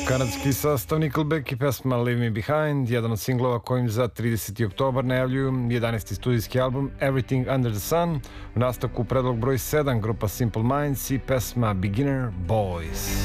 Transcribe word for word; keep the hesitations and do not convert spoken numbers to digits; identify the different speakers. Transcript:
Speaker 1: Kanadski sastav Nickelback i pesma Leave Me Behind, jedan od singlova kojim za trideseti oktobar najavljuju jedanaesti studijski album Everything Under the Sun. U nastavku predlog broj sedam grupa Simple Minds i pesma Beginner Boys.